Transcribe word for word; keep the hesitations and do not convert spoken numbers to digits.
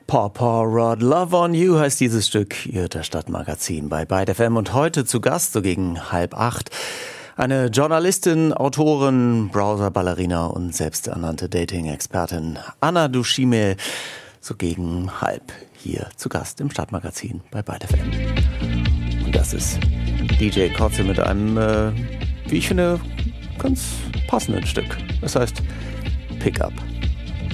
Paw Paw Rod, Love on You heißt dieses Stück, ihr hört das Stadtmagazin bei Byte F M und heute zu Gast, so gegen halb acht, eine Journalistin, Autorin, Browser-Ballerina und selbsternannte Dating-Expertin Anna Dushime, so gegen halb hier zu Gast im Stadtmagazin bei Byte F M. Und das ist D J Kotze mit einem, äh, wie ich finde, ganz passenden Stück. Das heißt Pick Up.